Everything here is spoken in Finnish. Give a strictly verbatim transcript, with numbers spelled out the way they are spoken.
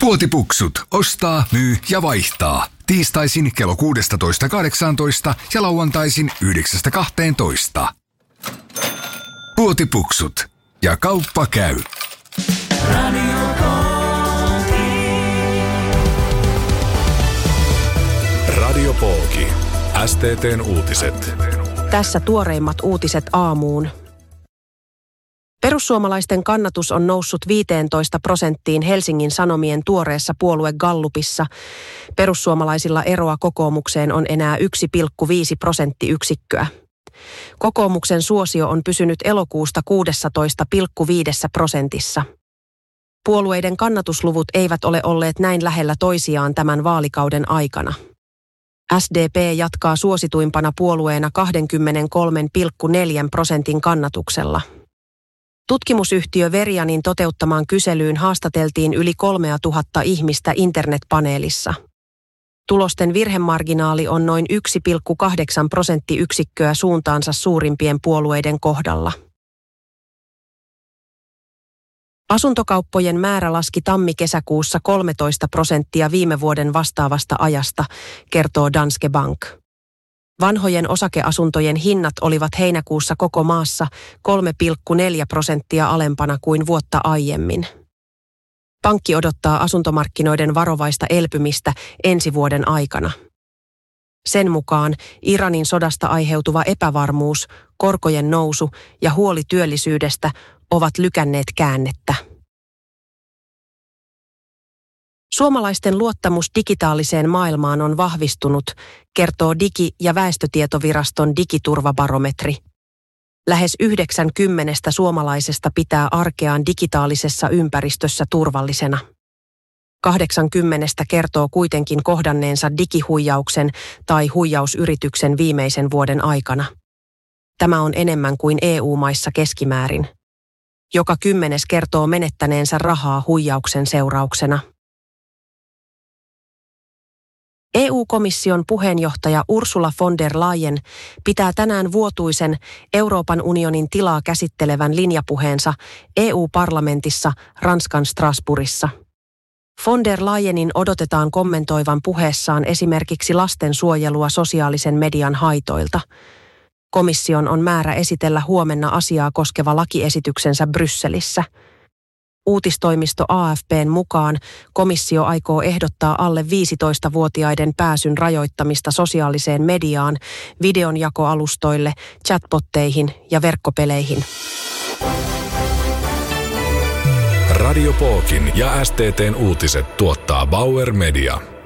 Puotipuksut. Ostaa, myy ja vaihtaa. Tiistaisin kello kuusitoista kahdeksantoista ja lauantaisin yhdeksästä kahteentoista. Puotipuksut. Ja kauppa käy. Radio Pooki. S T T:n uutiset. Tässä tuoreimmat uutiset aamuun. Perussuomalaisten kannatus on noussut viisitoista prosenttiin Helsingin Sanomien tuoreessa puoluegallupissa. Perussuomalaisilla eroa kokoomukseen on enää yksi pilkku viisi prosenttiyksikköä. Kokoomuksen suosio on pysynyt elokuusta kuusitoista pilkku viisi prosentissa. Puolueiden kannatusluvut eivät ole olleet näin lähellä toisiaan tämän vaalikauden aikana. S D P jatkaa suosituimpana puolueena kaksikymmentäkolme pilkku neljä prosentin kannatuksella. Tutkimusyhtiö Verianin toteuttamaan kyselyyn haastateltiin yli kolmetuhatta ihmistä internetpaneelissa. Tulosten virhemarginaali on noin yksi pilkku kahdeksan prosenttiyksikköä suuntaansa suurimpien puolueiden kohdalla. Asuntokauppojen määrä laski tammi-kesäkuussa kolmetoista prosenttia viime vuoden vastaavasta ajasta, kertoo Danske Bank. Vanhojen osakeasuntojen hinnat olivat heinäkuussa koko maassa kolme pilkku neljä prosenttia alempana kuin vuotta aiemmin. Pankki odottaa asuntomarkkinoiden varovaista elpymistä ensi vuoden aikana. Sen mukaan Iranin sodasta aiheutuva epävarmuus, korkojen nousu ja huoli työllisyydestä ovat lykänneet käännettä. Suomalaisten luottamus digitaaliseen maailmaan on vahvistunut, kertoo Digi- ja väestötietoviraston digiturvabarometri. Lähes yhdeksän kymmenestä suomalaisesta pitää arkeaan digitaalisessa ympäristössä turvallisena. kahdeksankymmentä kertoo kuitenkin kohdanneensa digihuijauksen tai huijausyrityksen viimeisen vuoden aikana. Tämä on enemmän kuin E U-maissa keskimäärin. Joka kymmenes kertoo menettäneensä rahaa huijauksen seurauksena. E U-komission puheenjohtaja Ursula von der Leyen pitää tänään vuotuisen Euroopan unionin tilaa käsittelevän linjapuheensa E U-parlamentissa Ranskan Strasbourgissa. Von der Leyenin odotetaan kommentoivan puheessaan esimerkiksi lastensuojelua sosiaalisen median haitoilta. Komission on määrä esitellä huomenna asiaa koskeva lakiesityksensä Brysselissä. Uutistoimisto A F P:n mukaan komissio aikoo ehdottaa alle viisitoistavuotiaiden pääsyn rajoittamista sosiaaliseen mediaan, videonjakoalustoille, chatbotteihin ja verkkopeleihin. Radio Pookin ja S T T:n uutiset tuottaa Bauer Media.